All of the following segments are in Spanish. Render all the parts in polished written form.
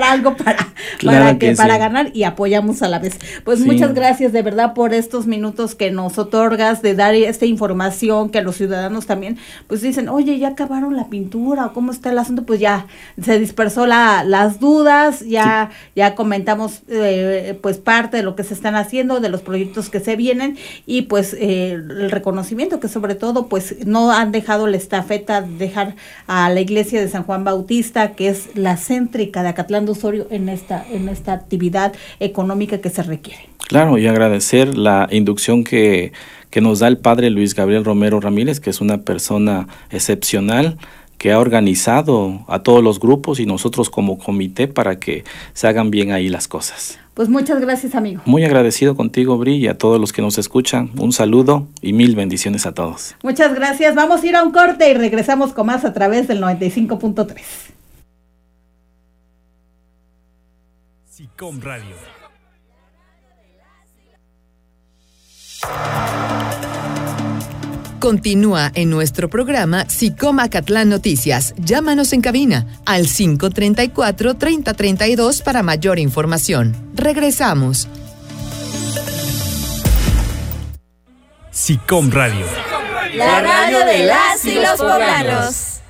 algo para ganar y apoyamos a la vez. Pues muchas gracias de verdad por estos minutos que nos otorgas de dar esta información que los ciudadanos también pues dicen, oye, ya acabaron la pintura, ¿cómo está el asunto? Pues ya se dispersó las dudas, ya comentamos pues parte de lo que se están haciendo, de los proyectos que se vienen y pues el reconocimiento que sobre todo pues no han dejado la estafeta, dejar a la iglesia de San Juan Bautista, que es la céntrica de Acatlán de Osorio en esta actividad económica que se requiere. Claro, y agradecer la inducción que nos da el padre Luis Gabriel Romero Ramírez, que es una persona excepcional, que ha organizado a todos los grupos y nosotros como comité para que se hagan bien ahí las cosas. Pues muchas gracias, amigo. Muy agradecido contigo, Bri, y a todos los que nos escuchan. Un saludo y 1000 bendiciones a todos. Muchas gracias. Vamos a ir a un corte y regresamos con más a través del 95.3. SICOM Radio. Continúa en nuestro programa SICOM Acatlán Noticias. Llámanos en cabina al 534-3032 para mayor información. Regresamos. SICOM Radio. La radio de las y los poblanos.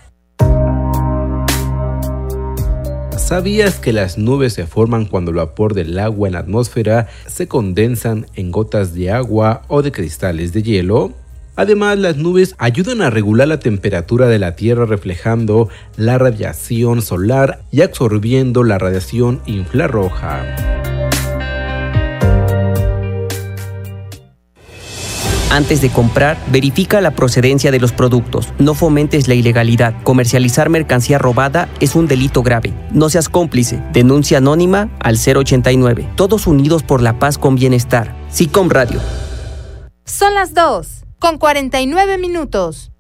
¿Sabías que las nubes se forman cuando el vapor del agua en la atmósfera se condensan en gotas de agua o de cristales de hielo? Además, las nubes ayudan a regular la temperatura de la Tierra reflejando la radiación solar y absorbiendo la radiación infrarroja. Antes de comprar, verifica la procedencia de los productos. No fomentes la ilegalidad. Comercializar mercancía robada es un delito grave. No seas cómplice. Denuncia anónima al 089. Todos unidos por la paz con bienestar. SICOM Radio. Son las 2:49.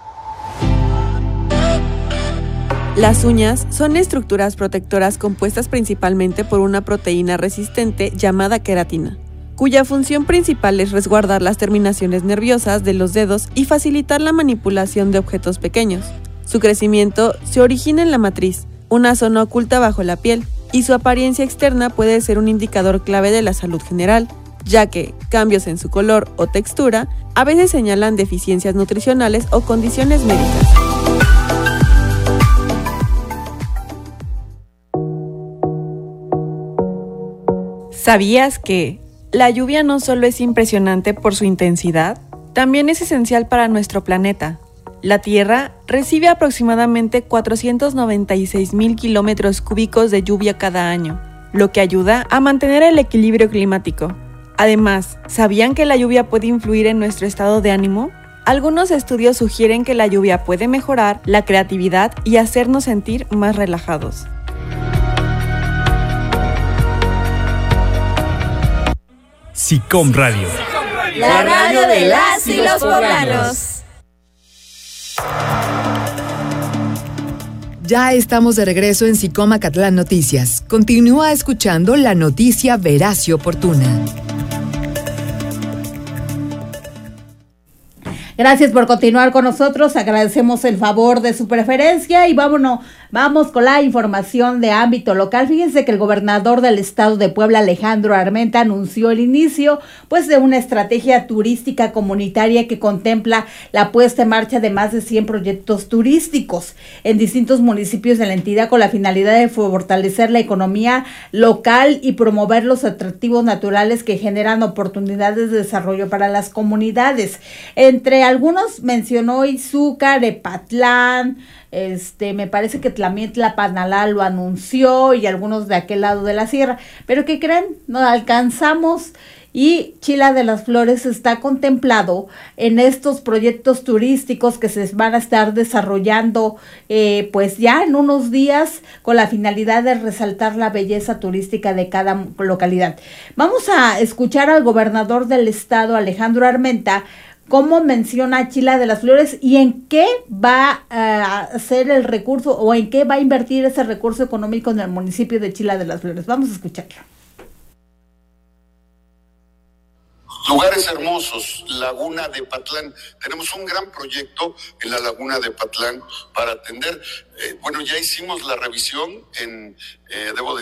Las uñas son estructuras protectoras compuestas principalmente por una proteína resistente llamada queratina, cuya función principal es resguardar las terminaciones nerviosas de los dedos y facilitar la manipulación de objetos pequeños. Su crecimiento se origina en la matriz, una zona oculta bajo la piel, y su apariencia externa puede ser un indicador clave de la salud general, ya que cambios en su color o textura a veces señalan deficiencias nutricionales o condiciones médicas. ¿Sabías que la lluvia no solo es impresionante por su intensidad, también es esencial para nuestro planeta? La Tierra recibe aproximadamente 496,000 kilómetros cúbicos de lluvia cada año, lo que ayuda a mantener el equilibrio climático. Además, ¿sabían que la lluvia puede influir en nuestro estado de ánimo? Algunos estudios sugieren que la lluvia puede mejorar la creatividad y hacernos sentir más relajados. SICOM Radio. La radio de las y los poblanos. Ya estamos de regreso en SICOM Acatlán Noticias. Continúa escuchando la noticia veraz y oportuna. Gracias por continuar con nosotros, agradecemos el favor de su preferencia y vamos con la información de ámbito local. Fíjense que el gobernador del estado de Puebla, Alejandro Armenta, anunció el inicio de una estrategia turística comunitaria que contempla la puesta en marcha de más de 100 proyectos turísticos en distintos municipios de la entidad con la finalidad de fortalecer la economía local y promover los atractivos naturales que generan oportunidades de desarrollo para las comunidades. Entre algunos mencionó Izúcar, Epatlán, me parece que también Tlapanalá lo anunció y algunos de aquel lado de la sierra, pero ¿qué creen? No alcanzamos y Chila de las Flores está contemplado en estos proyectos turísticos que se van a estar desarrollando ya en unos días con la finalidad de resaltar la belleza turística de cada localidad. Vamos a escuchar al gobernador del estado, Alejandro Armenta, cómo menciona Chila de las Flores y en qué va a hacer el recurso o en qué va a invertir ese recurso económico en el municipio de Chila de las Flores. Vamos a escucharlo. Lugares hermosos, Laguna de Patlán. Tenemos un gran proyecto en la Laguna de Patlán para atender. Ya hicimos la revisión debo